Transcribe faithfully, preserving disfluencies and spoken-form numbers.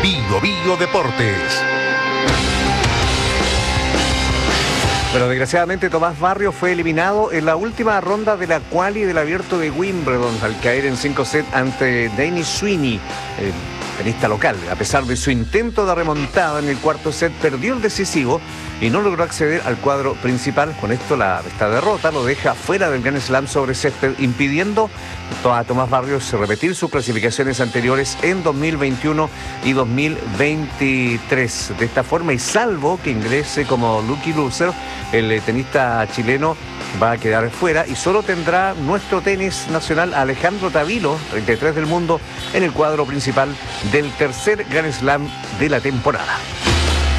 Bio Bio Deportes. Pero desgraciadamente Tomás Barrios fue eliminado en la última ronda de la quali del Abierto de Wimbledon al caer en cinco sets ante Danny Sweeney, el tenista local. A pesar de su intento de remontada en el cuarto set, perdió el decisivo y no logró acceder al cuadro principal. Con esto, la, esta derrota lo deja fuera del Grand Slam sobre césped, impidiendo a Tomás Barrios repetir sus clasificaciones anteriores en dos mil veintiuno y dos mil veintitrés. De esta forma, y salvo que ingrese como lucky loser, el tenista chileno va a quedar fuera y solo tendrá nuestro tenis nacional Alejandro Tavilo, treinta y tres del mundo, en el cuadro principal del tercer Grand Slam de la temporada.